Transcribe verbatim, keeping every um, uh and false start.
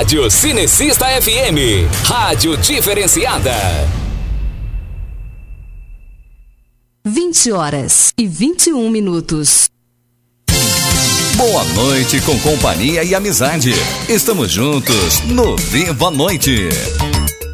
Rádio Cinecista F M. Rádio diferenciada. vinte horas e vinte e um minutos. Boa noite com companhia e amizade. Estamos juntos no Viva a Noite.